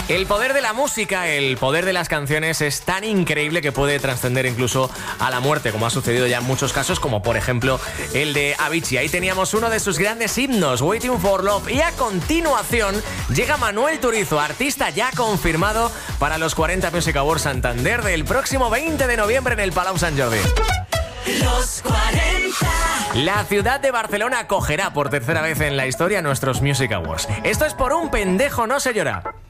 El poder de la música, el poder de las canciones es tan increíble que puede trascender incluso a la muerte, como ha sucedido ya en muchos casos, como por ejemplo el de Avicii. Ahí teníamos uno de sus grandes himnos, Waiting for Love. Y a continuación llega Manuel Turizo, artista ya confirmado para los 40 Music Awards Santander del próximo 20 de noviembre en el Palau Sant Jordi. Los 40. La ciudad de Barcelona acogerá por tercera vez en la historia nuestros Music Awards. Esto es Por un pendejo no se llora.